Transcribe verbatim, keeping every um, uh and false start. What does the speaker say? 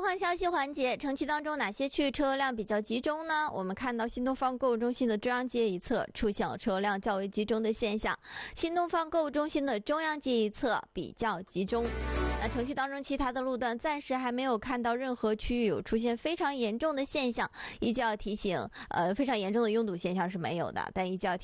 动换消息环节，城区当中哪些区域车辆比较集中呢？我们看到新东方购物中心的中央街一侧出现了车辆较为集中的现象，新东方购物中心的中央街一侧比较集中。那城区当中其他的路段暂时还没有看到任何区域有出现非常严重的现象，依旧要提醒，呃，非常严重的拥堵现象是没有的，但依旧要提